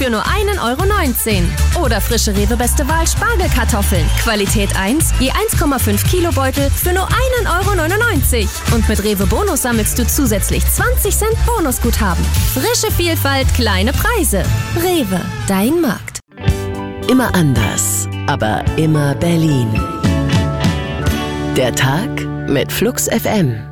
für nur 1,19 €. Oder frische Rewe Beste Wahl Spargelkartoffeln. Qualität 1, je 1,5 Kilo Beutel für nur 1,99 €. Und mit Rewe Bonus sammelst du zusätzlich 20 Cent Bonusguthaben. Frische Vielfalt, kleine Preise. Rewe, dein Markt. Immer anders, aber immer Berlin. Der Tag mit Flux FM.